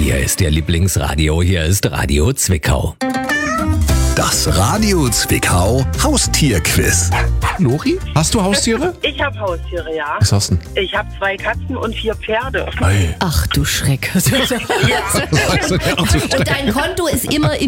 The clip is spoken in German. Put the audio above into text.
Hier ist Ihr Lieblingsradio. Hier ist Radio Zwickau. Das Radio Zwickau Haustierquiz. Lori, hast du Haustiere? Ich habe Haustiere, ja. Was hast du denn? Ich habe 2 Katzen und 4 Pferde. Ei. Ach du Schreck. Ja. Und dein Konto ist immer